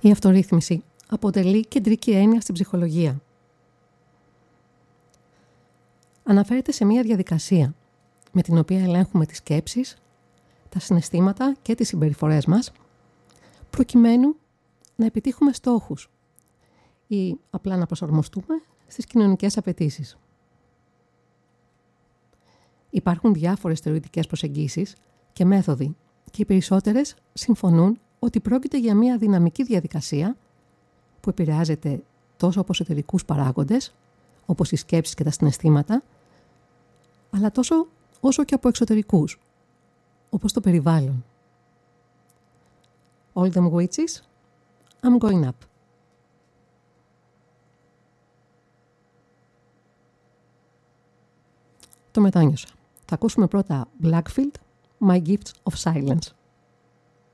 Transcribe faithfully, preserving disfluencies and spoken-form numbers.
Η αυτορύθμιση αποτελεί κεντρική έννοια στην ψυχολογία. Αναφέρεται σε μια διαδικασία με την οποία ελέγχουμε τις σκέψεις, τα συναισθήματα και τις συμπεριφορές μας, προκειμένου να επιτύχουμε στόχους ή απλά να προσαρμοστούμε στις κοινωνικές απαιτήσεις. Υπάρχουν διάφορες θεωρητικές προσεγγίσεις και μέθοδοι και οι περισσότερες συμφωνούν ότι πρόκειται για μια δυναμική διαδικασία που επηρεάζεται τόσο από εσωτερικούς παράγοντες, όπως οι σκέψεις και τα συναισθήματα, αλλά τόσο όσο και από εξωτερικούς, όπως το περιβάλλον. All them witches, I'm going up. Το μετάνιωσα. Θα ακούσουμε πρώτα Blackfield, My Gifts of Silence.